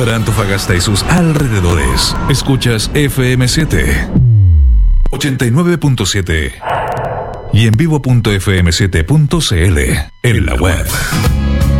Para Antofagasta y sus alrededores, escuchas FM7 89.7 y en vivo.fm7.cl en la web.